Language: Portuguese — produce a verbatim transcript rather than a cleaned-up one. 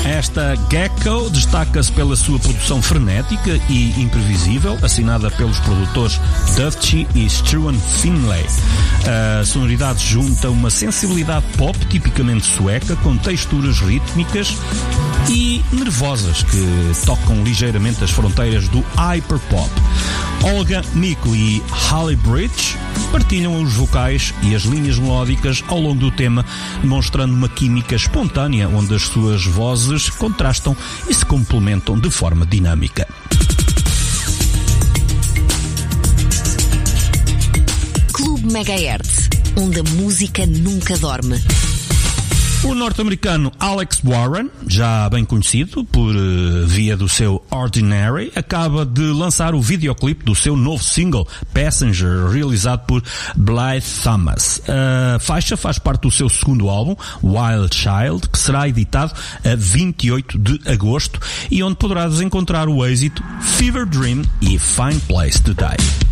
Esta Gecko destaca-se pela sua produção frenética e imprevisível, assinada pelos produtores Dutchy e Struan Finlay. A sonoridade junta uma sensibilidade pop tipicamente sueca, com texturas rítmicas e nervosas que tocam ligeiramente as fronteiras do hyperpop. Olga Nico e Halle Bridge partilham os vocais e as linhas melódicas ao longo do tema, demonstrando uma química espontânea onde as suas vozes contrastam e se complementam de forma dinâmica. Clube Megahertz, onde a música nunca dorme. O norte-americano Alex Warren, já bem conhecido por uh, via do seu Ordinary, acaba de lançar o videoclipe do seu novo single Passenger, realizado por Blythe Thomas. A faixa faz parte do seu segundo álbum, Wild Child, que será editado a vinte e oito de agosto e onde poderás encontrar o êxito Fever Dream e Fine Place to Die.